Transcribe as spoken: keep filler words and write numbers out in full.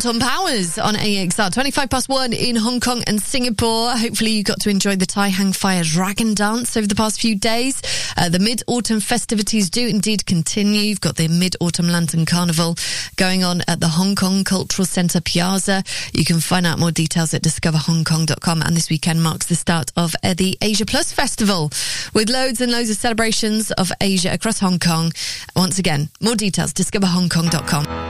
Anton Powers on A X R. twenty-five past one in Hong Kong and Singapore. Hopefully you got to enjoy the Tai Hang Fire Dragon Dance over the past few days. Uh, the Mid-Autumn festivities do indeed continue. You've got the Mid-Autumn Lantern Carnival going on at the Hong Kong Cultural Centre Piazza. You can find out more details at discover hong kong dot com. And this weekend marks the start of uh, the Asia Plus Festival with loads and loads of celebrations of Asia across Hong Kong. Once again, more details, discover hong kong dot com.